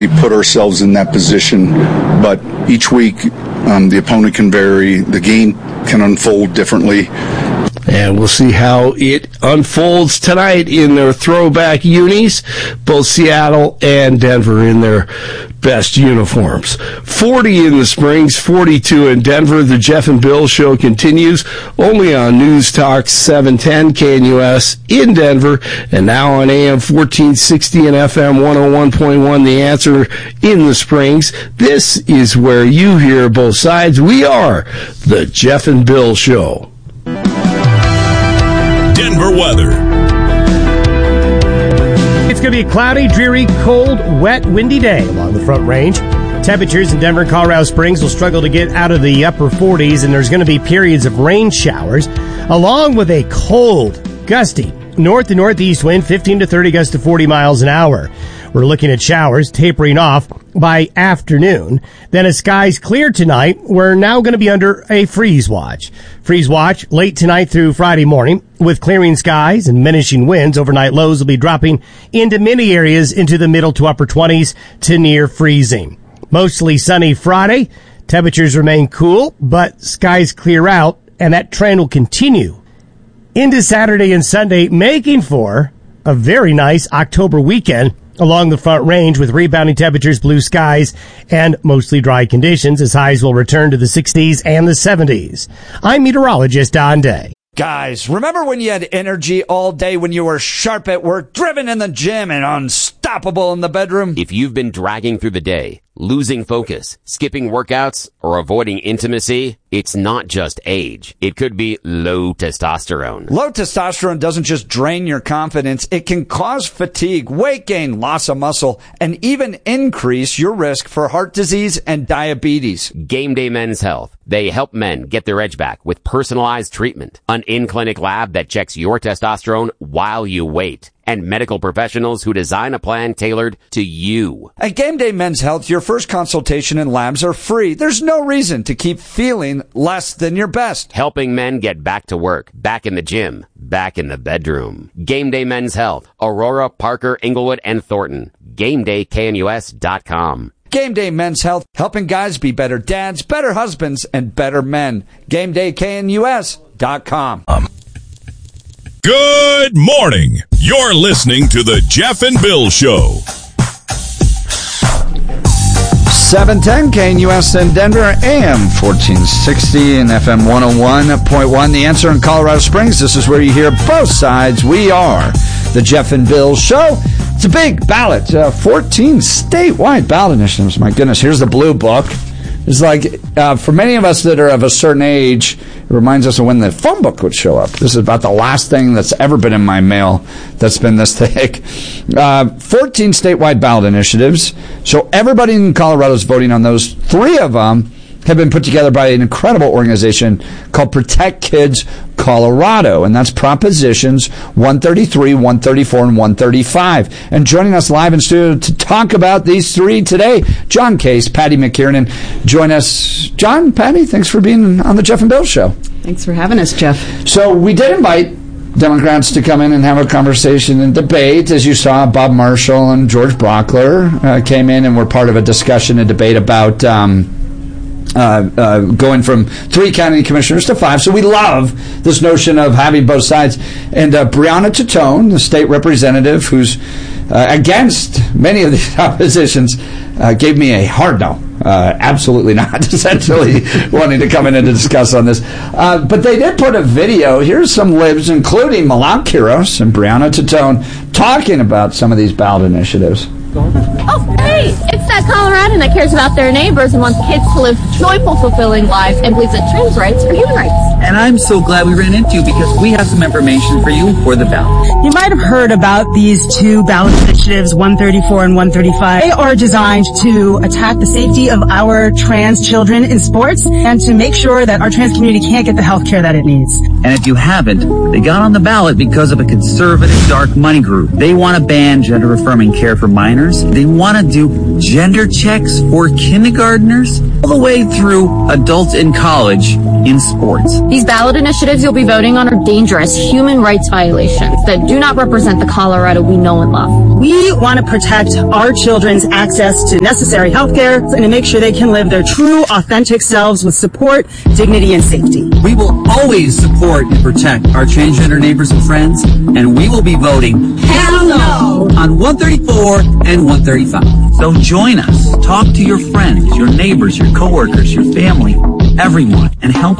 We put ourselves in that position, but each week the opponent can vary. The game can unfold differently. And we'll see how it unfolds tonight in their throwback unis, both Seattle and Denver in their best uniforms. 40 in the Springs, 42 in Denver. The Jeff and Bill Show continues only on News Talk 710 KNUS in Denver, and now on AM 1460 and FM 101.1 The Answer in the Springs. This is where you hear both sides. We are the Jeff and Bill Show. Denver weather. It's going to be a cloudy, dreary, cold, wet, windy day along the Front Range. Temperatures in Denver and Colorado Springs will struggle to get out of the upper 40s, and there's going to be periods of rain showers, along with a cold, gusty north to northeast wind, 15 to 30 gusts to 40 miles an hour. We're looking at showers tapering off by afternoon. Then as skies clear tonight, we're now going to be under a freeze watch. Freeze watch late tonight through Friday morning with clearing skies and diminishing winds. Overnight lows will be dropping into many areas into the middle to upper 20s to near freezing. Mostly sunny Friday. Temperatures remain cool, but skies clear out, and that trend will continue into Saturday and Sunday, making for a very nice October weekend along the Front Range with rebounding temperatures, blue skies, and mostly dry conditions as highs will return to the 60s and the 70s. I'm meteorologist Don Day. Guys, remember when you had energy all day, when you were sharp at work, driven in the gym, and unstoppable in the bedroom? If you've been dragging through the day, losing focus, skipping workouts, or avoiding intimacy, it's not just age. It could be low testosterone. Low testosterone doesn't just drain your confidence. It can cause fatigue, weight gain, loss of muscle, and even increase your risk for heart disease and diabetes. Game Day Men's Health. They help men get their edge back with personalized treatment, an in-clinic lab that checks your testosterone while you wait, and medical professionals who design a plan tailored to you. At Game Day Men's Health, your first consultation and labs are free. There's no reason to keep feeling less than your best. Helping men get back to work, back in the gym, back in the bedroom. Game Day Men's Health. Aurora, Parker, Inglewood, and Thornton. GameDayKNUS.com. Game Day Men's Health, helping guys be better dads, better husbands, and better men. GameDayKNUS.com. Good morning. You're listening to the Jeff and Bill Show. 710 KNUS in Denver, AM 1460 and FM 101.1. The Answer in Colorado Springs. This is where you hear both sides. We are the Jeff and Bill Show. It's a big ballot, 14 statewide ballot initiatives. My goodness, here's the blue book. It's like, for many of us that are of a certain age, it reminds us of when the phone book would show up. This is about the last thing that's ever been in my mail that's been this thick. 14 statewide ballot initiatives. So everybody in Colorado is voting on those. 3 of them have been put together by an incredible organization called Protect Kids Colorado, and that's Propositions 133, 134, and 135. And joining us live in studio to talk about these 3 today, John Case, Patty McKiernan. Join us. John, Patty, thanks for being on the Jeff and Bill Show. Thanks for having us, Jeff. So we did invite Democrats to come in and have a conversation and debate. As you saw, Bob Marshall and George Brockler came in and were part of a discussion and debate about going from 3 county commissioners to 5. So we love this notion of having both sides. And Brianna Titone, the state representative who's against many of these oppositions, gave me a hard no. Absolutely not, essentially wanting to come in and discuss on this. But they did put a video. Here's some libs, including Malak Kiros and Brianna Titone, talking about some of these ballot initiatives. Oh, hey, it's that Coloradan that cares about their neighbors and wants kids to live joyful, fulfilling lives and believes that trans rights are human rights. And I'm so glad we ran into you because we have some information for you for the ballot. You might have heard about these 2 ballot initiatives, 134 and 135. They are designed to attack the safety of our trans children in sports and to make sure that our trans community can't get the health care that it needs. And if you haven't, they got on the ballot because of a conservative dark money group. They want to ban gender-affirming care for minors kindergartners. They want to do gender checks for kindergartners all the way through adults in college in sports. These ballot initiatives you'll be voting on are dangerous human rights violations that do not represent the Colorado we know and love. We want to protect our children's access to necessary health care and to make sure they can live their true, authentic selves with support, dignity, and safety. We will always support and protect our transgender neighbors and friends, and we will be voting Hell no! on 134 and 135. So join us. Talk to your friends, your neighbors, your coworkers, your family, everyone, and help